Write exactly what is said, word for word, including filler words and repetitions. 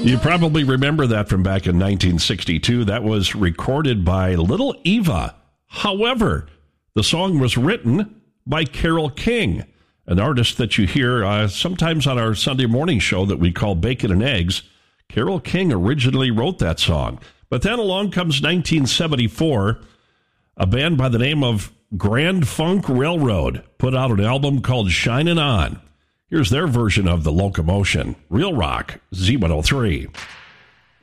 You probably remember that from back in nineteen sixty-two. That was recorded by Little Eva. However, the song was written by Carole King, an artist that you hear uh, sometimes on our Sunday morning show that we call Bacon and Eggs. Carole King originally wrote that song. But then along comes nineteen seventy-four. A band by the name of Grand Funk Railroad put out an album called Shinin' On. Here's their version of The Locomotion. Real Rock, Z one oh three.